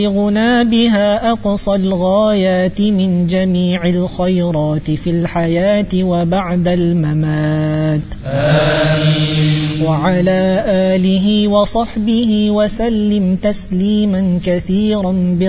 يبلغنا بها أقصى الغايات من جميع الخيرات في الحياة وبعد الممات. آمين. وعلى آله وصحبه وسلم تسليما كثيرا